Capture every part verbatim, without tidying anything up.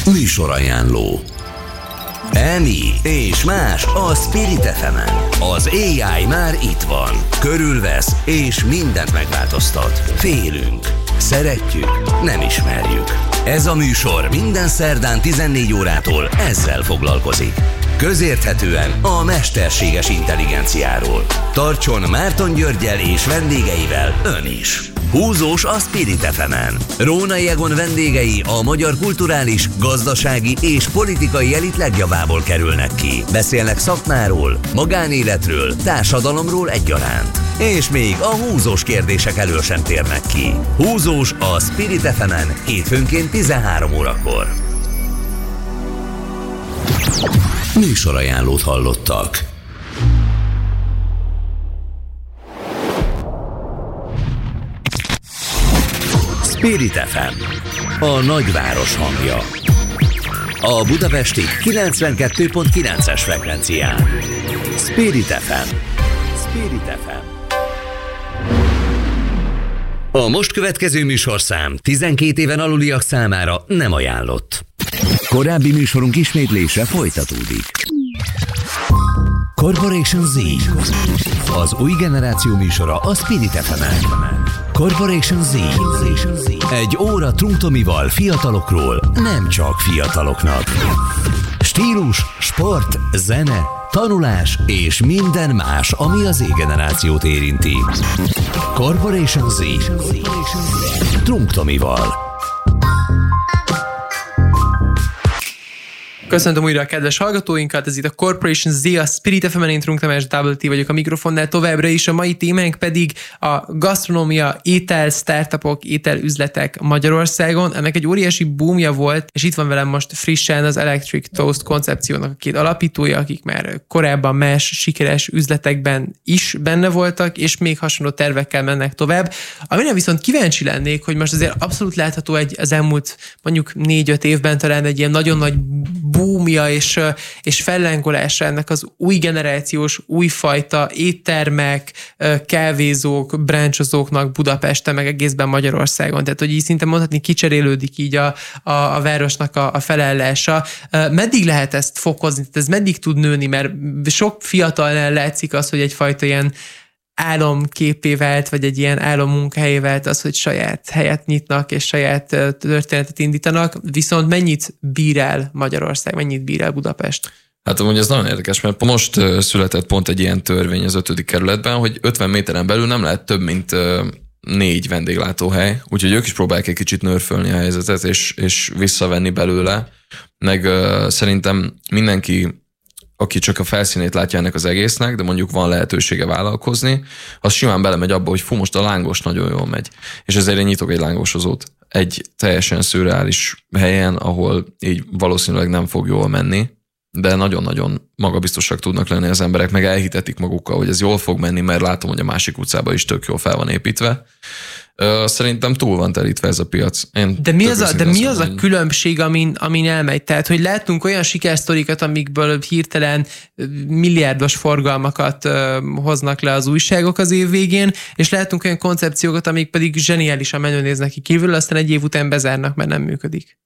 Műsorajánló. Emi és más a Spirit ef emen. Az á i már itt van. Körülvesz és mindent megváltoztat. Félünk. Szeretjük. Nem ismerjük. Ez a műsor minden szerdán tizennégy órától ezzel foglalkozik. Közérthetően a mesterséges intelligenciáról. Tartson Márton Györggyel és vendégeivel ön is. Húzós a Spirit ef emen. Rónai Egon vendégei a magyar kulturális, gazdasági és politikai elit legjavából kerülnek ki. Beszélnek szakmáról, magánéletről, társadalomról egyaránt. És még a húzós kérdések elől sem térnek ki. Húzós a Spirit ef emen hétfőnként tizenhárom órakor. Műsorajánlót hallottak. Spirit ef em, a nagyváros hangja. A budapesti kilencvenkettő pont kilences frekvencián. Spirit ef em. Spirit ef em. A most következő műsorszám tizenkét éven aluliak számára nem ajánlott. Korábbi műsorunk ismétlése folytatódik. Corporation Z. Az új generáció műsora a Spirit ef emen. Corporation Z. Egy óra Trunk Tomival fiatalokról, nem csak fiataloknak. Stílus, sport, zene, tanulás és minden más, ami az Z-generációt érinti. Corporation Z. Trunk Tomival. Köszöntöm újra a kedves hallgatóinkat, ez itt a Corporation Z, a Spirit ef emen, én Trunk Tamás Double T vagyok a mikrofonnál továbbra is, a mai témánk pedig a gasztronómia, étel, startupok, ételüzletek Magyarországon. Ennek egy óriási boomja volt, és itt van velem most frissen az Electric Toast koncepciónak a két alapítója, akik már korábban más sikeres üzletekben is benne voltak, és még hasonló tervekkel mennek tovább. Amire viszont kíváncsi lennék, hogy most azért abszolút látható egy az elmúlt mondjuk négy-öt évben talán egy ilyen nagyon nagy boomja és, és fellángolása ennek az új generációs, újfajta éttermek, kávézók, bráncsozóknak Budapesten, meg egészben Magyarországon. Tehát, hogy így szinte mondhatni, kicserélődik így a, a, a városnak a, a felállása. Meddig lehet ezt fokozni? Tehát ez meddig tud nőni? Mert sok fiatalnál látszik az, hogy egyfajta ilyen álomképé vált, vagy egy ilyen álommunkahelyé vált az, hogy saját helyet nyitnak, és saját történetet indítanak, viszont mennyit bír el Magyarország, mennyit bír el Budapest? Hát amúgy ez nagyon érdekes, mert most született pont egy ilyen törvény az ötödik kerületben, hogy ötven méteren belül nem lehet több, mint négy vendéglátóhely, úgyhogy ők is próbálják egy kicsit nörfölni a helyzetet, és, és visszavenni belőle, meg uh, szerintem mindenki, aki csak a felszínét látja ennek az egésznek, de mondjuk van lehetősége vállalkozni, az simán belemegy abba, hogy fú, most a lángos nagyon jól megy. És ezért én nyitok egy lángosozót egy teljesen szürreális helyen, ahol így valószínűleg nem fog jól menni, de nagyon-nagyon magabiztosak tudnak lenni az emberek, meg elhitetik magukkal, hogy ez jól fog menni, mert látom, hogy a másik utcában is tök jól fel van építve. Szerintem túl van telítve ez a piac. Én de mi az a, de mi az a különbség, amin, amin elmegy? Tehát, hogy látunk olyan sikersztorikat, amikből hirtelen milliárdos forgalmakat uh, hoznak le az újságok az év végén, és látunk olyan koncepciókat, amik pedig zseniálisan menő néznek ki kívül, aztán egy év után bezárnak, mert nem működik.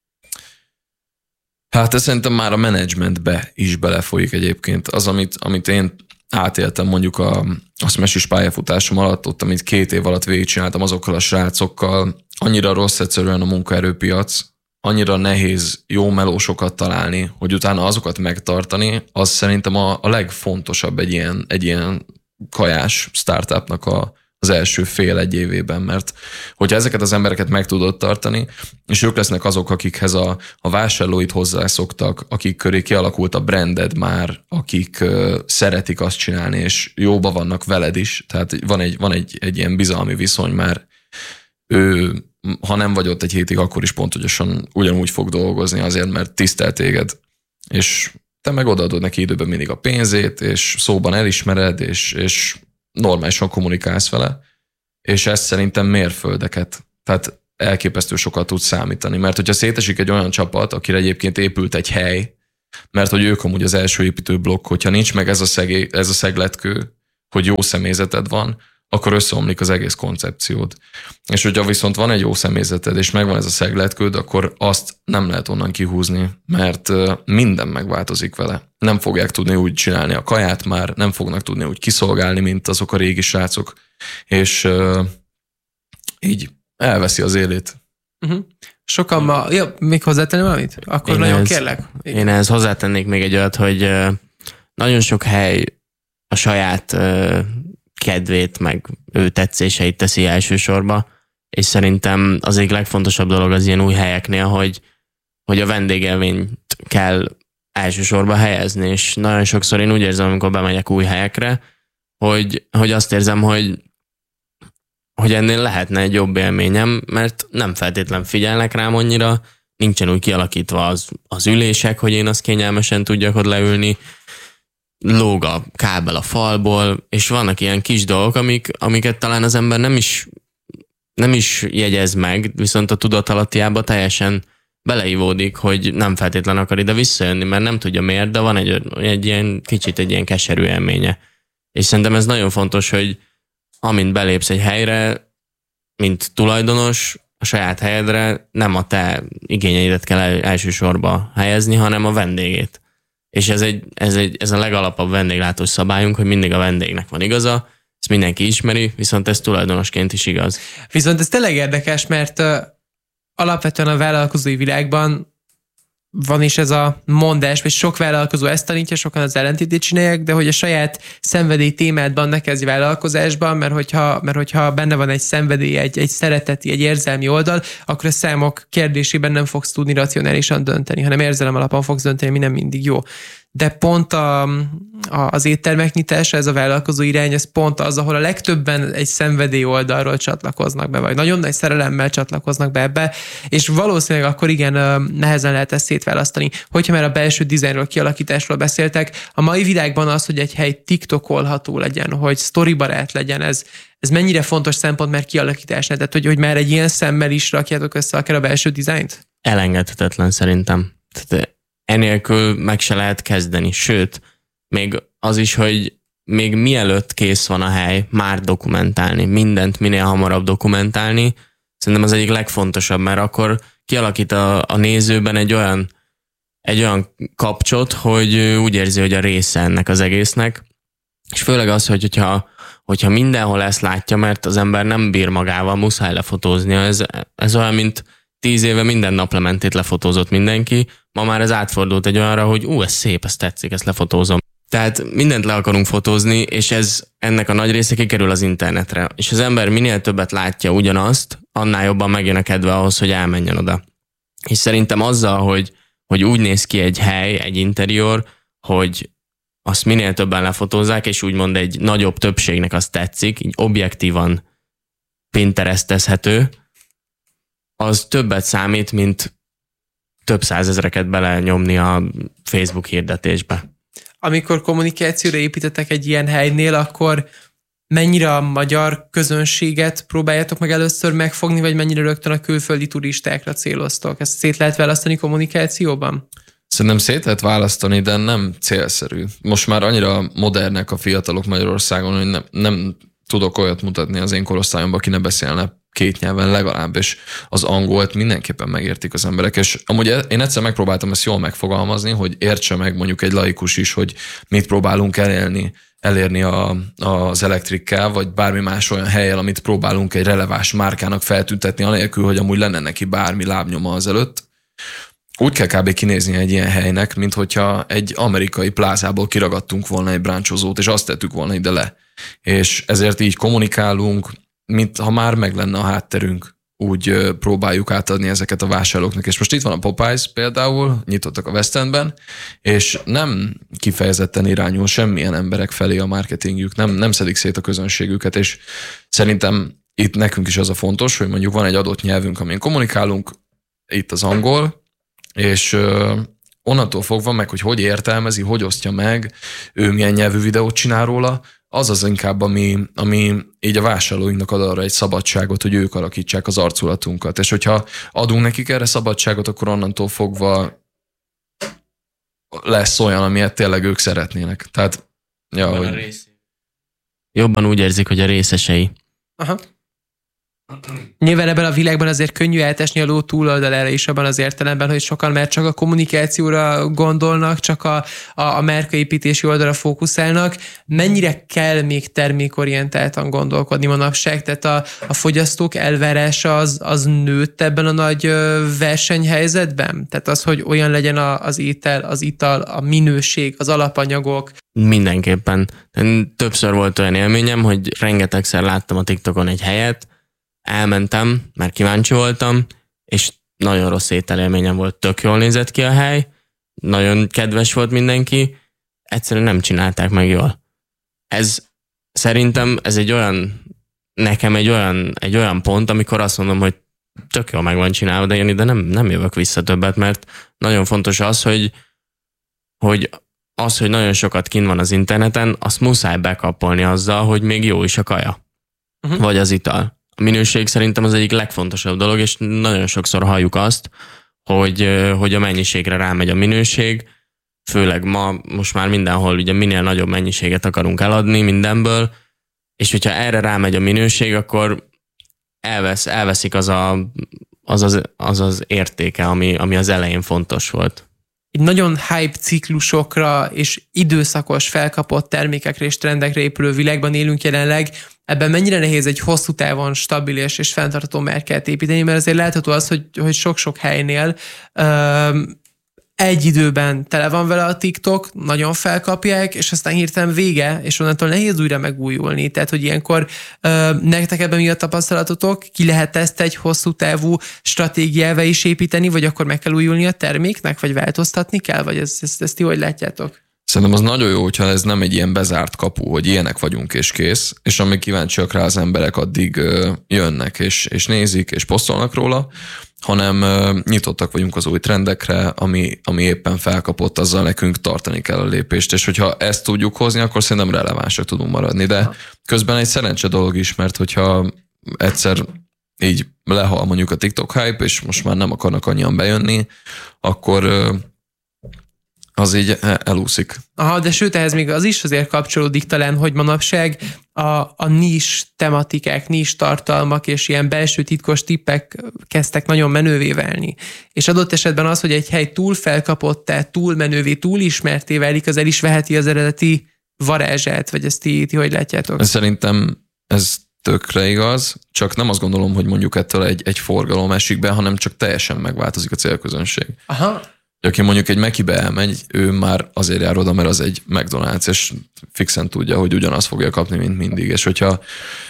Hát ez szerintem már a menedzsmentbe is belefolyik egyébként. Az, amit, amit én átéltem mondjuk a, a smash-is pályafutásom alatt, ott, amit két év alatt végigcsináltam azokkal a srácokkal, annyira rossz egyszerűen a munkaerőpiac, annyira nehéz jó melósokat találni, hogy utána azokat megtartani, az szerintem a, a legfontosabb egy ilyen, egy ilyen kajás startupnak a, az első fél-egy évében, mert hogyha ezeket az embereket meg tudod tartani, és ők lesznek azok, akikhez a, a vásárlóid hozzászoktak, akik köré kialakult a branded már, akik uh, szeretik azt csinálni, és jóba vannak veled is, tehát van egy, van egy, egy ilyen bizalmi viszony már, ő, ha nem vagy ott egy hétig, akkor is pontosan ugyanúgy fog dolgozni azért, mert tisztel téged, és te meg odaadod neki időben mindig a pénzét, és szóban elismered, és, és normálisan kommunikálsz vele, és ez szerintem mérföldeket, tehát elképesztő sokat tud számítani, mert hogyha szétesik egy olyan csapat, akire egyébként épült egy hely, mert hogy ők amúgy az első építőblokk, hogyha nincs meg ez a, szegé, ez a szegletkő, hogy jó személyzeted van, akkor összeomlik az egész koncepciód. És hogyha viszont van egy jó személyzeted, és megvan ez a szegletkőd, akkor azt nem lehet onnan kihúzni, mert minden megváltozik vele. Nem fogják tudni úgy csinálni a kaját már, nem fognak tudni úgy kiszolgálni, mint azok a régi srácok, és uh, így elveszi az élét. Uh-huh. Sokan ma... Ja, még hozzátenni valamit? Akkor én nagyon ez, kérlek. Igen. Én ehhez hozzátennék még egy olyat, hogy uh, nagyon sok hely a saját uh, kedvét, meg ő tetszéseit teszi elsősorba, és szerintem az egyik legfontosabb dolog az ilyen új helyeknél, hogy, hogy a vendégélményt kell elsősorba helyezni, és nagyon sokszor én úgy érzem, amikor bemegyek új helyekre, hogy, hogy azt érzem, hogy, hogy ennél lehetne egy jobb élményem, mert nem feltétlen figyelnek rám annyira, nincsen úgy kialakítva az, az ülések, hogy én azt kényelmesen tudjak ott leülni, lóg a kábel a falból, és vannak ilyen kis dolgok, amik, amiket talán az ember nem is, nem is jegyez meg, viszont a tudatalattiába teljesen beleivódik, hogy nem feltétlen akar ide visszajönni, mert nem tudja miért, de van egy, egy ilyen kicsit egy ilyen keserű élménye. És szerintem ez nagyon fontos, hogy amint belépsz egy helyre, mint tulajdonos, a saját helyedre nem a te igényeidet kell elsősorba helyezni, hanem a vendégét. És ez, egy, ez, egy, ez a legalapabb vendéglátós szabályunk, hogy mindig a vendégnek van igaza, ezt mindenki ismeri, viszont ez tulajdonosként is igaz. Viszont ez tényleg érdekes, mert uh, alapvetően a vállalkozói világban van is ez a mondás, vagy sok vállalkozó ezt tanítja, sokan az ellentétét csinálják, de hogy a saját szenvedély témádban ne kezdj vállalkozásban, mert hogyha, mert hogyha benne van egy szenvedély, egy, egy szereteti, egy érzelmi oldal, akkor a számok kérdésében nem fogsz tudni racionálisan dönteni, hanem érzelem alapon fogsz dönteni, ami nem mindig jó. De pont a, a, az éttermek nyitása, ez a vállalkozó irány, ez pont az, ahol a legtöbben egy szenvedély oldalról csatlakoznak be, vagy nagyon nagy szerelemmel csatlakoznak be ebbe, és valószínűleg akkor igen, nehezen lehet ezt szétválasztani. Hogyha már a belső dizájnról, kialakításról beszéltek, a mai világban az, hogy egy hely tiktokolható legyen, hogy sztoribarát legyen, ez, ez mennyire fontos szempont, mert kialakításnál, tehát hogy, hogy már egy ilyen szemmel is rakjátok össze akár a belső dizájnt? Elengedhetetlen szerintem. Tehát enélkül meg se lehet kezdeni. Sőt, még az is, hogy még mielőtt kész van a hely, már dokumentálni. Mindent minél hamarabb dokumentálni. Szerintem az egyik legfontosabb, mert akkor kialakít a, a nézőben egy olyan, egy olyan kapcsot, hogy úgy érzi, hogy a része ennek az egésznek. És főleg az, hogy, hogyha, hogyha mindenhol ezt látja, mert az ember nem bír magával, muszáj lefotóznia. Ez, ez olyan, mint tíz éve minden naplementét lefotózott mindenki, ma már ez átfordult egy olyanra, hogy ú, ez szép, ez tetszik, ezt lefotózom. Tehát mindent le akarunk fotózni, és ez ennek a nagy része kikerül az internetre. És az ember minél többet látja ugyanazt, annál jobban megjön a kedve ahhoz, hogy elmenjen oda. És szerintem azzal, hogy, hogy úgy néz ki egy hely, egy interior, hogy azt minél többen lefotózzák, és úgymond egy nagyobb többségnek azt tetszik, így objektívan pinterestezhető, az többet számít, mint több százezreket belenyomni a Facebook hirdetésbe. Amikor kommunikációra építettek egy ilyen helynél, akkor mennyire a magyar közönséget próbáljátok meg először megfogni, vagy mennyire rögtön a külföldi turistákra céloztok? Ezt szét lehet választani kommunikációban? Szerintem szét lehet választani, de nem célszerű. Most már annyira modernek a fiatalok Magyarországon, hogy nem, nem tudok olyat mutatni az én korosztályomban, aki ne beszélne két nyelven legalább, és az angolt mindenképpen megértik az emberek, és amúgy én egyszer megpróbáltam ezt jól megfogalmazni, hogy értse meg mondjuk egy laikus is, hogy mit próbálunk elérni, elérni a, az elektrikkel, vagy bármi más olyan helyen, amit próbálunk egy releváns márkának feltüntetni, anélkül, hogy amúgy lenne neki bármi lábnyoma azelőtt. Úgy kell kb. Kinézni egy ilyen helynek, mint hogyha egy amerikai plázából kiragadtunk volna egy bráncsozót, és azt tettük volna ide le. És ezért így kommunikálunk, mint ha már meg lenne a hátterünk, úgy próbáljuk átadni ezeket a vásárlóknak. És most itt van a Popeyes például, nyitottak a West Endben, és nem kifejezetten irányul semmilyen emberek felé a marketingjük, nem, nem szedik szét a közönségüket, és szerintem itt nekünk is az a fontos, hogy mondjuk van egy adott nyelvünk, amin kommunikálunk, itt az angol, és onnantól fogva meg, hogy hogy értelmezi, hogy osztja meg, ő milyen nyelvű videót csinál róla, az az inkább, ami, ami így a vásárlóinknak ad arra egy szabadságot, hogy ők alakítsák az arculatunkat. És hogyha adunk nekik erre szabadságot, akkor onnantól fogva lesz olyan, amilyet tényleg ők szeretnének. Tehát, ja, hogy... jobban úgy érzik, hogy a részesei. Aha. Nyilván ebben a világban azért könnyű eltesni a ló túloldalára is abban az értelemben, hogy sokan már csak a kommunikációra gondolnak, csak a, a, a márkaépítési oldalra fókuszálnak. Mennyire kell még termékorientáltan gondolkodni manapság? Tehát a, a fogyasztók elvárása az, az nőtt ebben a nagy versenyhelyzetben? Tehát az, hogy olyan legyen a, az étel, az ital, a minőség, az alapanyagok? Mindenképpen. Többször volt olyan élményem, hogy rengetegszer láttam a TikTokon egy helyet, elmentem, mert kíváncsi voltam, és nagyon rossz ételélményem volt, tök jól nézett ki a hely, nagyon kedves volt mindenki, egyszerűen nem csinálták meg jól. Ez szerintem ez egy olyan, nekem egy olyan, egy olyan pont, amikor azt mondom, hogy tök jól meg van csinálva, de én ide nem, nem jövök vissza többet, mert nagyon fontos az, hogy, hogy az, hogy nagyon sokat kint van az interneten, azt muszáj bekapolni azzal, hogy még jó is a kaja, uh-huh. vagy az ital. A minőség szerintem az egyik legfontosabb dolog, és nagyon sokszor halljuk azt, hogy, hogy a mennyiségre rámegy a minőség, főleg ma most már mindenhol ugye minél nagyobb mennyiséget akarunk eladni mindenből, és hogyha erre rámegy a minőség, akkor elvesz, elveszik az, a, az, az, az az értéke, ami, ami az elején fontos volt. Egy nagyon hype ciklusokra és időszakos felkapott termékekre és trendekre épülő világban élünk jelenleg. Ebben mennyire nehéz egy hosszú távon stabil és, és fenntartható márkát építeni, mert azért látható az, hogy, hogy sok-sok helynél um, egy időben tele van vele a TikTok, nagyon felkapják, és aztán hirtelen vége, és onnantól nehéz újra megújulni. Tehát, hogy ilyenkor uh, nektek ebben mi a tapasztalatotok? Ki lehet ezt egy hosszú távú stratégiával is építeni, vagy akkor meg kell újulni a terméknek, vagy változtatni kell, vagy ezt, ezt, ezt ti hogy látjátok? Szerintem az nagyon jó, hogyha ez nem egy ilyen bezárt kapu, hogy ilyenek vagyunk és kész, és amíg kíváncsiak rá az emberek, addig uh, jönnek és, és nézik és posztolnak róla, hanem uh, nyitottak vagyunk az új trendekre, ami, ami éppen felkapott, azzal nekünk tartani kell a lépést, és hogyha ezt tudjuk hozni, akkor szerintem relevánsak tudunk maradni, de ha. Közben egy szerencse dolog is, mert hogyha egyszer így lehal mondjuk a TikTok hype, és most már nem akarnak annyian bejönni, akkor uh, az így elúszik. Aha, de sőt, ehhez még az is azért kapcsolódik talán, hogy manapság a, a nis tematikák, nis tartalmak és ilyen belső titkos tippek kezdtek nagyon menővé válni. És adott esetben az, hogy egy hely túl felkapottá, túl menővé, túl ismerté válik, az el is veheti az eredeti varázsát, vagy ezt ti, ti hogy látjátok? Szerintem ez tökre igaz, csak nem azt gondolom, hogy mondjuk ettől egy, egy forgalom esik be, hanem csak teljesen megváltozik a célközönség. Aha. Aki mondjuk egy Mekibe elmegy, ő már azért jár oda, mert az egy McDonald's, és fixen tudja, hogy ugyanazt fogja kapni, mint mindig. És hogyha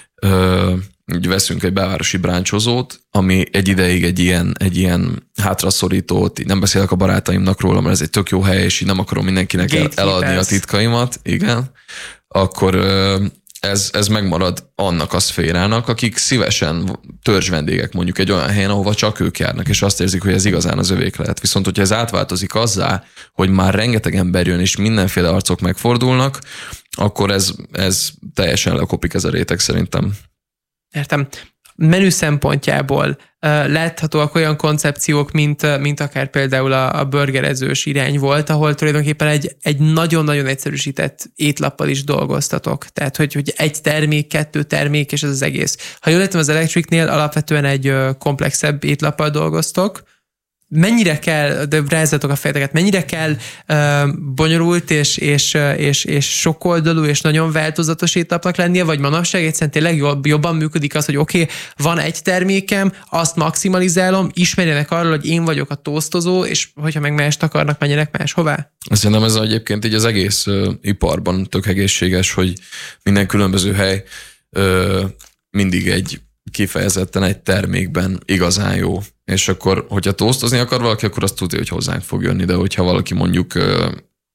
ö, veszünk egy belvárosi bráncsozót, ami egy ideig egy ilyen, egy ilyen hátraszorítót, nem beszélek a barátaimnak róla, mert ez egy tök jó hely, és így nem akarom mindenkinek el, eladni a titkaimat, igen, akkor ö, ez, ez megmarad annak a szférának, akik szívesen törzs vendégek mondjuk egy olyan helyen, ahova csak ők járnak, és azt érzik, hogy ez igazán az övék lehet. Viszont, hogyha ez átváltozik azzá, hogy már rengeteg ember jön, és mindenféle arcok megfordulnak, akkor ez, ez teljesen lekopik ez a réteg szerintem. Értem. Menü szempontjából uh, láthatóak olyan koncepciók, mint, mint akár például a, a burgerezős irány volt, ahol tulajdonképpen egy, egy nagyon-nagyon egyszerűsített étlappal is dolgoztatok. Tehát, hogy, hogy egy termék, kettő termék, és ez az egész. Ha jól értem, az Electricnél alapvetően egy uh, komplexebb étlappal dolgoztok. Mennyire kell, de rázzatok a fejeteket, mennyire kell uh, bonyolult és, és, és, és sokoldalú és nagyon változatos étlapnak lennie, vagy manapság egyszerűen tényleg jobb, jobban működik az, hogy oké, okay, van egy termékem, azt maximalizálom, ismerjenek arról, hogy én vagyok a tosztozó, és hogyha meg mást akarnak, menjenek máshová? Szerintem ez egyébként így az egész uh, iparban tök egészséges, hogy minden különböző hely uh, mindig egy kifejezetten egy termékben igazán jó. És akkor, hogyha tosztozni akar valaki, akkor azt tudja, hogy hozzánk fog jönni, de hogyha valaki mondjuk ö,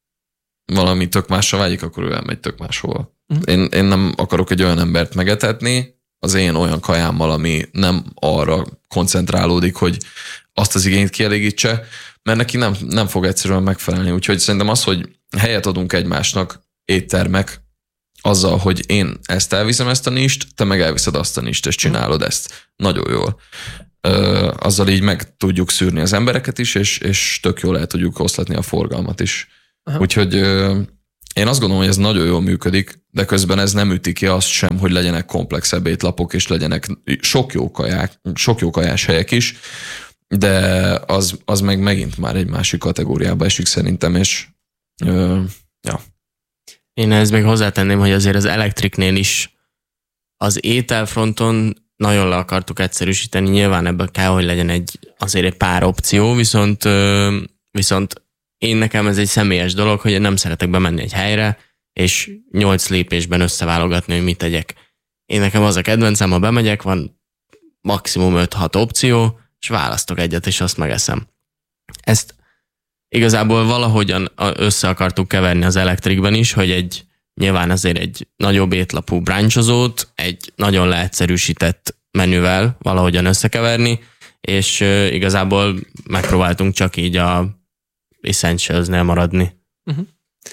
valami tök másra vágyik, akkor ő elmegy tök máshova. Uh-huh. Én, én nem akarok egy olyan embert megetetni az én olyan kajámmal, ami nem arra koncentrálódik, hogy azt az igényt kielégítse, mert neki nem, nem fog egyszerűen megfelelni. Úgyhogy szerintem az, hogy helyet adunk egymásnak, éttermek, azzal, hogy én ezt elviszem, ezt a nist, te meg elviszed azt a nist, és csinálod ezt. Nagyon jól. Ö, azzal így meg tudjuk szűrni az embereket is, és, és tök jól el tudjuk oszlatni a forgalmat is. Aha. Úgyhogy ö, én azt gondolom, hogy ez nagyon jól működik, de közben ez nem üti ki azt sem, hogy legyenek komplexebb étlapok, és legyenek sok jó kaják, sok jó kajás helyek is, de az, az meg megint már egy másik kategóriába esik szerintem, és ö, ja. Én ehhez még hozzátenném, hogy azért az Electricnél is az ételfronton nagyon le akartuk egyszerűsíteni, nyilván ebben kell, hogy legyen egy, azért egy pár opció, viszont, viszont én nekem ez egy személyes dolog, hogy nem szeretek bemenni egy helyre, és nyolc lépésben összeválogatni, hogy mit tegyek. Én nekem az a kedvencem, ha bemegyek, van maximum öt-hat opció, és választok egyet, és azt megeszem. Ezt igazából valahogyan össze akartuk keverni az Electricben is, hogy egy nyilván azért egy nagyobb étlapú brunchozót egy nagyon leegyszerűsített menüvel valahogyan összekeverni, és igazából megpróbáltunk csak így a essentials-nél maradni. Uh-huh.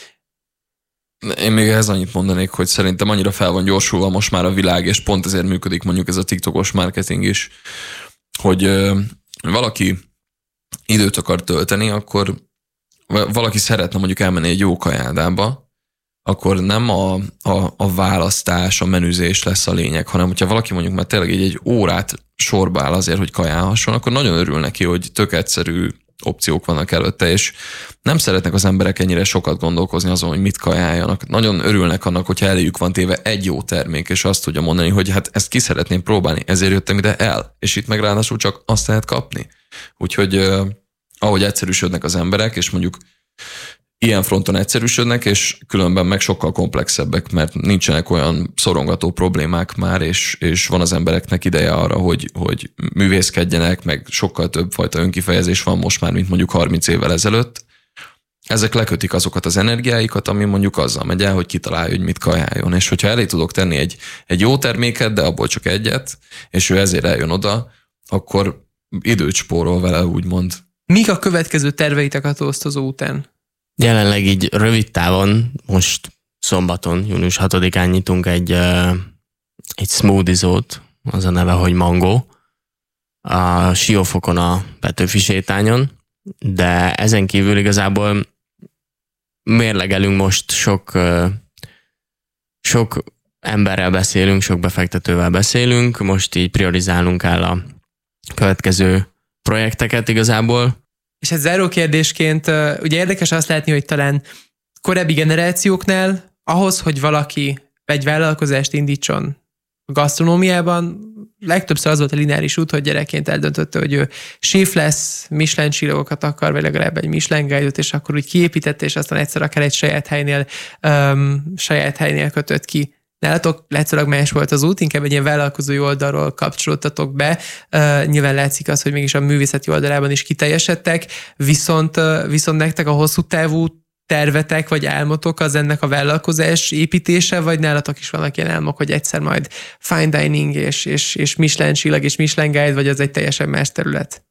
Én még ehhez annyit mondanék, hogy szerintem annyira fel van gyorsulva most már a világ, és pont ezért működik mondjuk ez a TikTokos marketing is, hogy ö, valaki időt akar tölteni, akkor valaki szeretne mondjuk elmenni egy jó kajádába, akkor nem a, a, a választás, a menüzés lesz a lényeg, hanem hogyha valaki mondjuk már tényleg egy, egy órát sorba áll azért, hogy kajálhasson, akkor nagyon örül neki, hogy tök egyszerű opciók vannak előtte, és nem szeretnek az emberek ennyire sokat gondolkozni azon, hogy mit kajáljanak. Nagyon örülnek annak, hogyha eléjük van téve egy jó termék, és azt tudja mondani, hogy hát ezt ki szeretném próbálni, ezért jöttem ide el, és itt meg ráadásul csak azt lehet kapni. Úgyhogy eh, ahogy egyszerűsödnek az emberek, és mondjuk ilyen fronton egyszerűsödnek, és különben meg sokkal komplexebbek, mert nincsenek olyan szorongató problémák már, és, és van az embereknek ideje arra, hogy, hogy művészkedjenek, meg sokkal több fajta önkifejezés van most már, mint mondjuk harminc évvel ezelőtt. Ezek lekötik azokat az energiáikat, ami mondjuk azzal megy el, hogy kitalálja, hogy mit kajáljon. És hogyha elé tudok tenni egy, egy jó terméket, de abból csak egyet, és ő ezért eljön oda, akkor időt spórol vele, úgymond. Mik a következő terveitek a tosztozó után? Jelenleg így rövid távon, most szombaton, június hatodikán nyitunk egy, egy smoothie-zót, az a neve, hogy Mango, a Siófokon a Petőfi sétányon, de ezen kívül igazából mérlegelünk most sok, sok emberrel beszélünk, sok befektetővel beszélünk, most így priorizálnunk kell a következő projekteket igazából. És hát záró kérdésként, ugye érdekes azt látni, hogy talán korábbi generációknál ahhoz, hogy valaki egy vállalkozást indítson a gasztronómiában, legtöbbször az volt a lineáris út, hogy gyerekként eldöntötte, hogy ő séf lesz, Michelin csillagokat akar, vagy legalább egy Michelin guide-ot, és akkor úgy kiépítette, és aztán egyszer akár egy saját helynél, um, saját helynél kötött ki. Nálatok látszólag más volt az út, inkább egy ilyen vállalkozói oldalról kapcsolódtatok be. Uh, nyilván látszik az, hogy mégis a művészeti oldalában is kiteljesedtek, viszont, uh, viszont nektek a hosszú távú tervetek vagy álmotok az ennek a vállalkozás építése, vagy nálatok is vannak ilyen álmok, hogy egyszer majd fine dining és, és, és Michelin csillag és Michelin guide, vagy az egy teljesen más terület?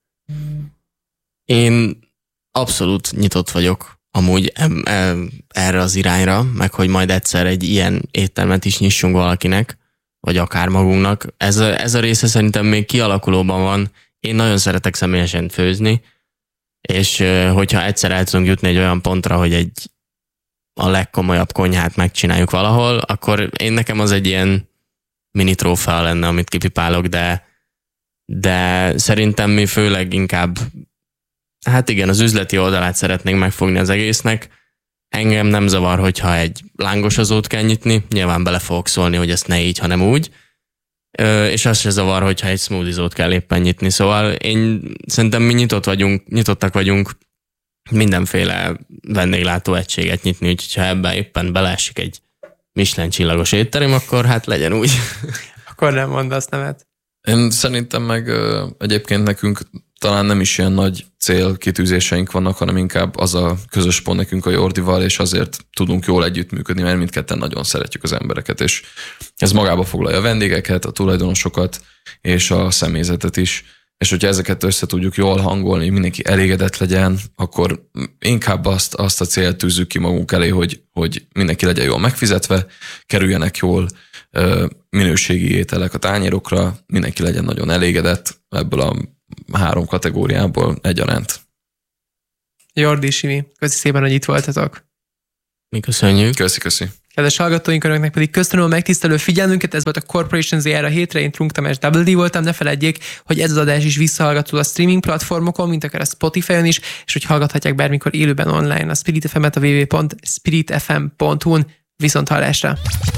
Én abszolút nyitott vagyok amúgy erre az irányra, meg hogy majd egyszer egy ilyen éttermet is nyissunk valakinek, vagy akár magunknak. Ez a, ez a része szerintem még kialakulóban van. Én nagyon szeretek személyesen főzni, és hogyha egyszer el tudunk jutni egy olyan pontra, hogy egy a legkomolyabb konyhát megcsináljuk valahol, akkor én nekem az egy ilyen mini trófea lenne, amit kipipálok, de, de szerintem mi főleg inkább hát igen, az üzleti oldalát szeretnénk megfogni az egésznek. Engem nem zavar, hogyha egy lángosozót kell nyitni, nyilván bele fogok szólni, hogy ezt ne így, hanem úgy. És azt se zavar, hogyha egy smoothie-zót kell éppen nyitni. Szóval én szerintem mi nyitott vagyunk, nyitottak vagyunk mindenféle vendéglátó egységet nyitni, úgyhogy ha ebben éppen beleesik egy Michelin csillagos étterem, akkor hát legyen úgy. Akkor nem mondasz nevet. Én szerintem meg ö, egyébként nekünk talán nem is ilyen nagy célkitűzéseink vannak, hanem inkább az a közös pont nekünk a Jordival, és azért tudunk jól együttműködni, mert mindketten nagyon szeretjük az embereket, és ez magába foglalja a vendégeket, a tulajdonosokat, és a személyzetet is. És hogyha ezeket össze tudjuk jól hangolni, mindenki elégedett legyen, akkor inkább azt, azt a célt tűzzük ki magunk elé, hogy, hogy mindenki legyen jól megfizetve, kerüljenek jól minőségi ételek a tányérokra, mindenki legyen nagyon elégedett ebből a három kategóriából egyaránt. Jordi, Simi, köszi szépen, hogy itt voltatok. Mi köszönjük. Köszi, köszi. Kedves hallgatóink, önöknek pedig köszönöm a megtisztelő figyelmünket, ez volt a Corporation zé er a hétre, én Trunk Tamás Double D voltam, ne feledjék, hogy ez az adás is visszahallgatható a streaming platformokon, mint akár a Spotify-on is, és hogy hallgathatják bármikor élőben online a Spirit ef em-et a double-u double-u double-u pont spirit f m pont hu-n. Viszont hallásra!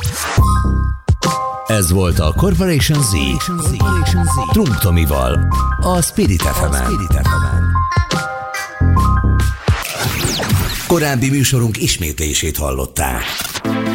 Ez volt a Corporation Z, Trunk Tomival, a Spirit ef em-en. Korábbi műsorunk ismétlését hallották.